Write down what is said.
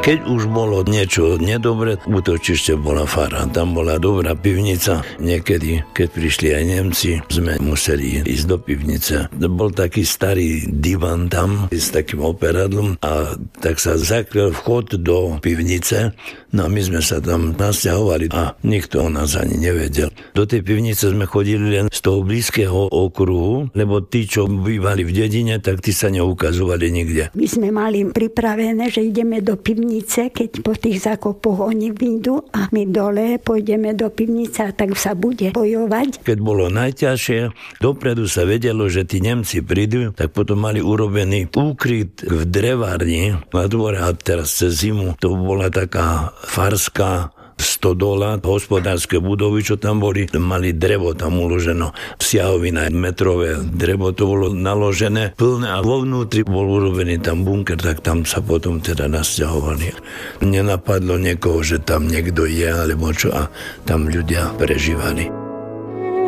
Keď už bolo niečo nedobre, útočište bola fara. Tam bola dobrá pivnica. Niekedy, keď prišli aj Nemci, sme museli ísť do pivnice. Bol taký starý divan tam s takým operadlom a tak sa zakryl vchod do pivnice. No a my sme sa tam nasťahovali a nikto o nás ani nevedel. Do tej pivnice sme chodili len z toho blízkeho okruhu, lebo tí, čo bývali v dedine, tak tí sa neukazovali nikde. My sme mali pripravené, že ideme do pivnice, keď po tých zákopoch oni vyjdú a my dole pôjdeme do pivnice a tak sa bude bojovať. Keď bolo najťažšie, dopredu sa vedelo, že tí Nemci prídu, tak potom mali urobený úkryt v drevárni na dvore a teraz cez zimu to bola taká farská stodola, hospodárske budovy, čo tam boli, mali drevo tam uloženo. Siahovina, metrové drevo to bolo naložené plné a vo vnútri bol urobený tam bunker, tak tam sa potom teda nasťahovali. Nenapadlo niekoho, že tam niekto je alebo čo a tam ľudia prežívali.